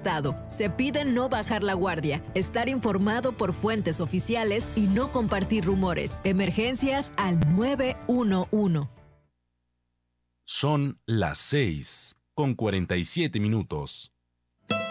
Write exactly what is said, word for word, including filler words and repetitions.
estado. Se pide no bajar la guardia, estar informado por fuentes oficiales y no compartir rumores. Emergencias al nueve uno uno. Son las seis con cuarenta y siete minutos.